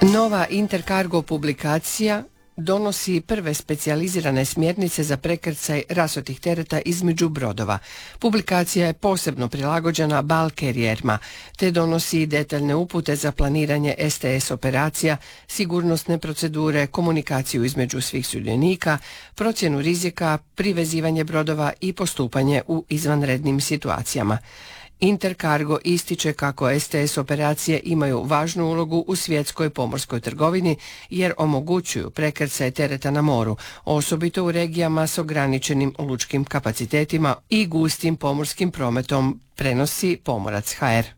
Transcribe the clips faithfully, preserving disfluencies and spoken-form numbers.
Nova Intercargo publikacija donosi prve specijalizirane smjernice za prekrcaj rasutih tereta između brodova. Publikacija je posebno prilagođena bulk carrierima, te donosi detaljne upute za planiranje S T S operacija, sigurnosne procedure, komunikaciju između svih sudionika, procjenu rizika, privezivanje brodova i postupanje u izvanrednim situacijama. Intercargo ističe kako S T S operacije imaju važnu ulogu u svjetskoj pomorskoj trgovini jer omogućuju prekrcaj tereta na moru, osobito u regijama s ograničenim lučkim kapacitetima i gustim pomorskim prometom, prenosi Pomorac H R.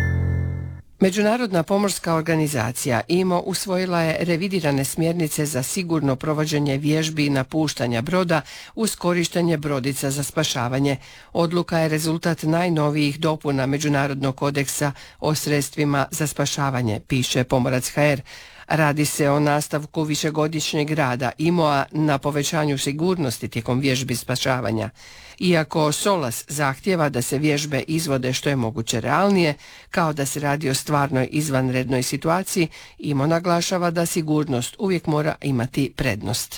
Međunarodna pomorska organizacija I M O usvojila je revidirane smjernice za sigurno provođenje vježbi napuštanja broda uz korištenje brodica za spašavanje. Odluka je rezultat najnovijih dopuna Međunarodnog kodeksa o sredstvima za spašavanje, piše Pomorac H R. Radi se o nastavku višegodišnjeg rada I M O-a na povećanju sigurnosti tijekom vježbi spašavanja. Iako S O L A S zahtjeva da se vježbe izvode što je moguće realnije, kao da se radi o stvarnoj izvanrednoj situaciji, I M O naglašava da sigurnost uvijek mora imati prednost.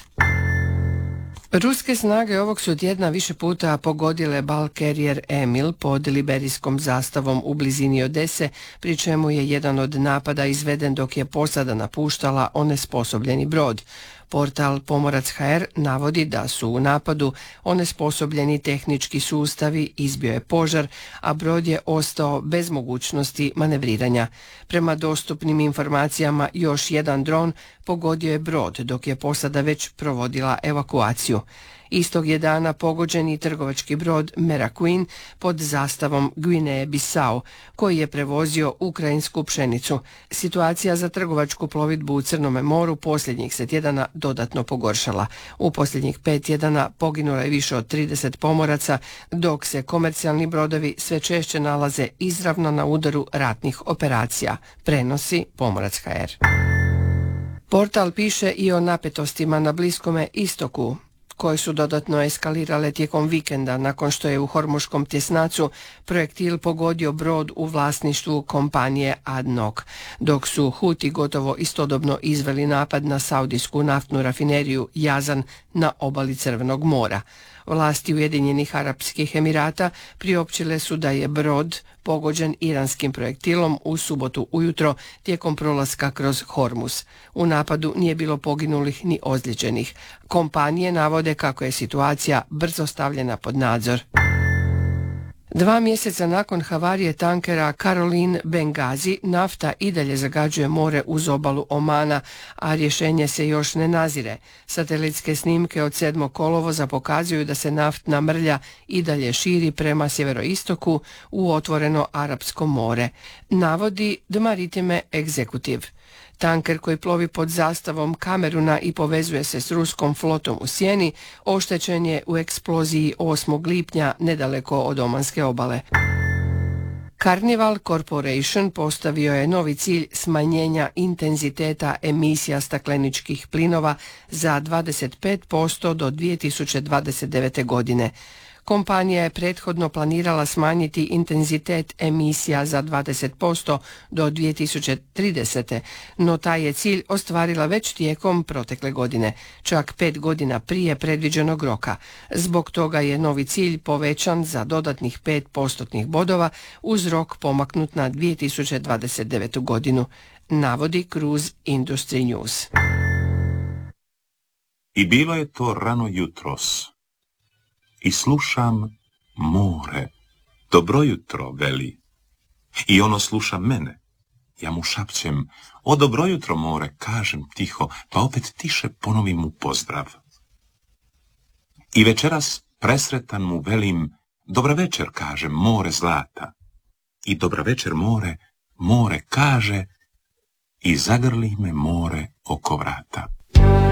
Ruske snage ovog su tjedna više puta pogodile bulk carrier Emil pod liberijskom zastavom u blizini Odese, pri čemu je jedan od napada izveden dok je posada napuštala onesposobljeni brod. Portal Pomorac H R navodi da su u napadu onesposobljeni tehnički sustavi, izbio je požar, a brod je ostao bez mogućnosti manevriranja. Prema dostupnim informacijama još jedan dron pogodio je brod dok je posada već provodila evakuaciju. Istog je dana pogođen i trgovački brod Meraquin pod zastavom Gvineje Bisao, koji je prevozio ukrajinsku pšenicu. Situacija za trgovačku plovidbu u Crnome moru posljednjih se tjedana dodatno pogoršala. U posljednjih pet tjedana poginulo je više od trideset pomoraca, dok se komercijalni brodovi sve češće nalaze izravno na udaru ratnih operacija, prenosi Pomorac H R. Portal piše i o napetostima na Bliskome istoku, koje su dodatno eskalirale tijekom vikenda nakon što je u Hormuškom tjesnacu projektil pogodio brod u vlasništvu kompanije A D N O C, dok su Huti gotovo istodobno izveli napad na saudijsku naftnu rafineriju Jazan na obali Crvenog mora. Vlasti Ujedinjenih Arapskih Emirata priopćile su da je brod pogođen iranskim projektilom u subotu ujutro tijekom prolaska kroz Hormuz. U napadu nije bilo poginulih ni ozlijeđenih. Kompanije navode kako je situacija brzo stavljena pod nadzor. Dva mjeseca nakon havarije tankera Caroline Benghazi, nafta i dalje zagađuje more uz obalu Omana, a rješenje se još ne nazire. Satelitske snimke od sedmog kolovoza pokazuju da se naftna mrlja i dalje širi prema sjeveroistoku u otvoreno Arapsko more, navodi The Maritime Executive. Tanker koji plovi pod zastavom Kameruna i povezuje se s ruskom flotom u Sjeni oštećen je u eksploziji osmog lipnja nedaleko od Omanske obale. Carnival Corporation postavio je novi cilj smanjenja intenziteta emisija stakleničkih plinova za dvadeset pet posto do dvije tisuće dvadeset devete. godine. Kompanija je prethodno planirala smanjiti intenzitet emisija za dvadeset posto do dvije tisuće tridesete. no taj je cilj ostvarila već tijekom protekle godine, čak pet godina prije predviđenog roka. Zbog toga je novi cilj povećan za dodatnih pet postotnih bodova uz rok pomaknut na dvije tisuće dvadeset devetu. godinu, navodi Cruise Industry News. I bilo je to rano jutros. I slušam more. Dobro jutro, veli. I ono sluša mene. Ja mu šapćem. O, dobro jutro, more, kažem tiho, pa opet tiše ponovim mu pozdrav. I večeras presretan mu velim, dobra večer, kažem, more zlata. I dobra večer, more, more kaže, i zagrli me more oko vrata.